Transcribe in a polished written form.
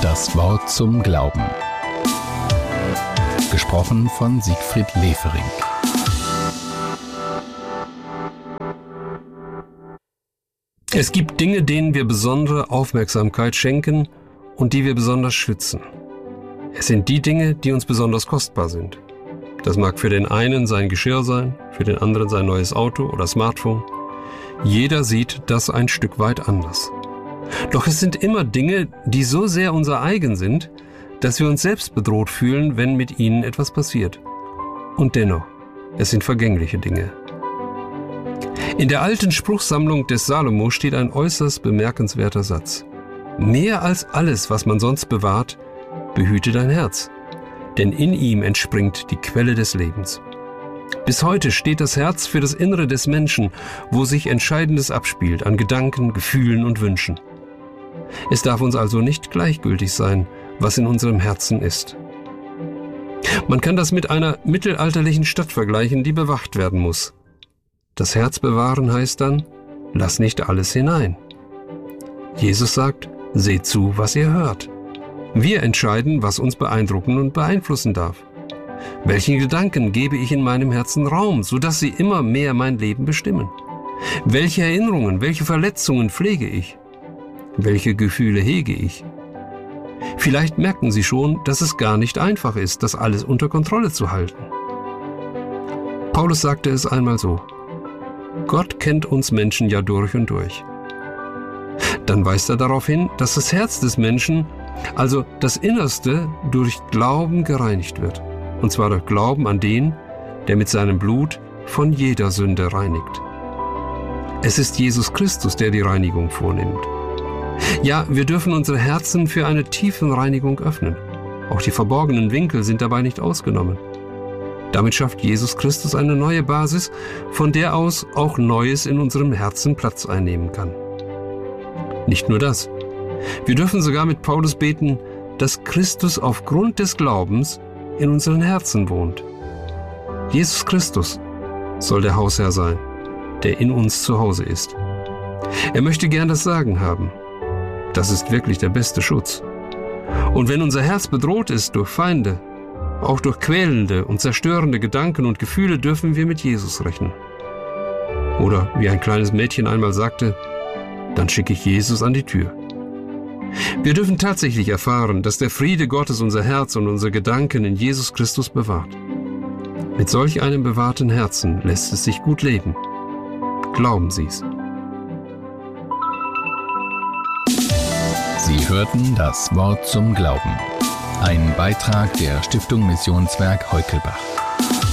Das Wort zum Glauben. Gesprochen von Siegfried Lefering. Es gibt Dinge, denen wir besondere Aufmerksamkeit schenken und die wir besonders schützen. Es sind die Dinge, die uns besonders kostbar sind. Das mag für den einen sein Geschirr sein, für den anderen sein neues Auto oder Smartphone. Jeder sieht das ein Stück weit anders. Doch es sind immer Dinge, die so sehr unser eigen sind, dass wir uns selbst bedroht fühlen, wenn mit ihnen etwas passiert. Und dennoch, es sind vergängliche Dinge. In der alten Spruchsammlung des Salomo steht ein äußerst bemerkenswerter Satz. Mehr als alles, was man sonst bewahrt, behüte dein Herz, denn in ihm entspringt die Quelle des Lebens. Bis heute steht das Herz für das Innere des Menschen, wo sich Entscheidendes abspielt an Gedanken, Gefühlen und Wünschen. Es darf uns also nicht gleichgültig sein, was in unserem Herzen ist. Man kann das mit einer mittelalterlichen Stadt vergleichen, die bewacht werden muss. Das Herz bewahren heißt dann, lass nicht alles hinein. Jesus sagt, seht zu, was ihr hört. Wir entscheiden, was uns beeindrucken und beeinflussen darf. Welchen Gedanken gebe ich in meinem Herzen Raum, sodass sie immer mehr mein Leben bestimmen? Welche Erinnerungen, welche Verletzungen pflege ich? Welche Gefühle hege ich? Vielleicht merken Sie schon, dass es gar nicht einfach ist, das alles unter Kontrolle zu halten. Paulus sagte es einmal so: Gott kennt uns Menschen ja durch und durch. Dann weist er darauf hin, dass das Herz des Menschen, also das Innerste, durch Glauben gereinigt wird. Und zwar durch Glauben an den, der mit seinem Blut von jeder Sünde reinigt. Es ist Jesus Christus, der die Reinigung vornimmt. Ja, wir dürfen unsere Herzen für eine Tiefenreinigung öffnen. Auch die verborgenen Winkel sind dabei nicht ausgenommen. Damit schafft Jesus Christus eine neue Basis, von der aus auch Neues in unserem Herzen Platz einnehmen kann. Nicht nur das. Wir dürfen sogar mit Paulus beten, dass Christus aufgrund des Glaubens in unseren Herzen wohnt. Jesus Christus soll der Hausherr sein, der in uns zu Hause ist. Er möchte gern das Sagen haben. Das ist wirklich der beste Schutz. Und wenn unser Herz bedroht ist durch Feinde, auch durch quälende und zerstörende Gedanken und Gefühle, dürfen wir mit Jesus rechnen. Oder wie ein kleines Mädchen einmal sagte, dann schicke ich Jesus an die Tür. Wir dürfen tatsächlich erfahren, dass der Friede Gottes unser Herz und unsere Gedanken in Jesus Christus bewahrt. Mit solch einem bewahrten Herzen lässt es sich gut leben. Glauben Sie es. Sie hörten das Wort zum Glauben. Ein Beitrag der Stiftung Missionswerk Heukelbach.